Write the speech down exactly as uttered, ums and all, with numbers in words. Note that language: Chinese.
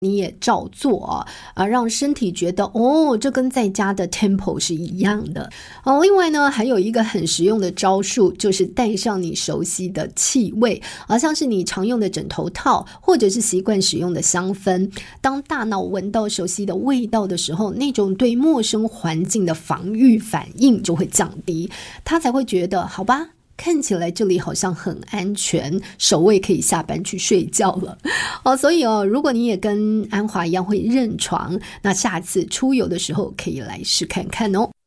你也照做啊，啊，让身体觉得哦，这跟在家的 tempo 是一样的哦。另外呢，还有一个很实用的招数，就是带上你熟悉的气味，好像是你常用的枕头套，或者是习惯使用的香氛。当大脑闻到熟悉的味道的时候，那种对陌生环境的防御反应就会降低，他才会觉得好吧，看起来这里好像很安全，守卫可以下班去睡觉了哦。所以哦，如果你也跟安华一样会认床，那下次出游的时候可以来试看看哦。